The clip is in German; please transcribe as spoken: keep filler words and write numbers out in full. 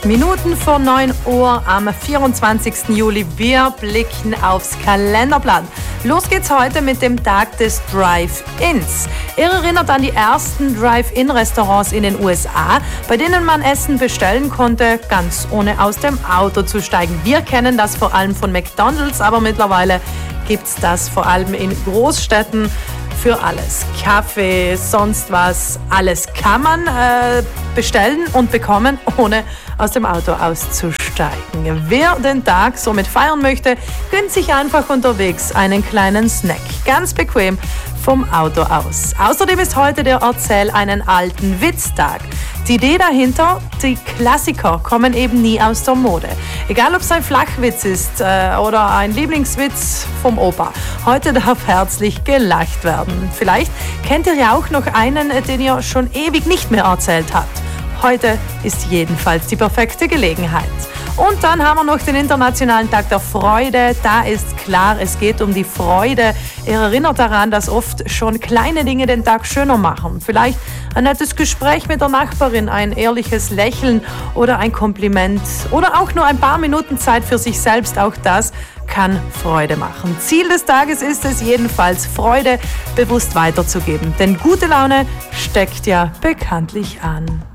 acht Minuten vor neun Uhr am vierundzwanzigsten Juli. Wir blicken aufs Kalenderblatt. Los geht's heute mit dem Tag des Drive-Ins. Er erinnert an die ersten Drive-In-Restaurants in den U S A, bei denen man Essen bestellen konnte, ganz ohne aus dem Auto zu steigen. Wir kennen das vor allem von McDonald's, aber mittlerweile gibt's das vor allem in Großstädten für alles. Kaffee, sonst was, alles kann man äh, bestellen und bekommen, ohne aus dem Auto auszusteigen. Wer den Tag somit feiern möchte, gönnt sich einfach unterwegs einen kleinen Snack. Ganz bequem vom Auto aus. Außerdem ist heute der Erzähl einen alten Witztag. Die Idee dahinter, die Klassiker kommen eben nie aus der Mode. Egal ob es ein Flachwitz ist äh, oder ein Lieblingswitz vom Opa. Heute darf herzlich gelacht werden. Vielleicht kennt ihr ja auch noch einen, den ihr schon ewig nicht mehr erzählt habt. Heute ist jedenfalls die perfekte Gelegenheit. Und dann haben wir noch den Internationalen Tag der Freude. Da ist klar, es geht um die Freude. Er erinnert daran, dass oft schon kleine Dinge den Tag schöner machen. Vielleicht ein nettes Gespräch mit der Nachbarin, ein ehrliches Lächeln oder ein Kompliment. Oder auch nur ein paar Minuten Zeit für sich selbst. Auch das kann Freude machen. Ziel des Tages ist es jedenfalls, Freude bewusst weiterzugeben. Denn gute Laune steckt ja bekanntlich an.